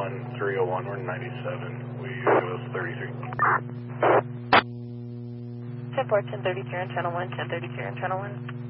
1, 301, we're 97. We use 33. 10-4, 1033 on channel 1, 1033 on channel 1.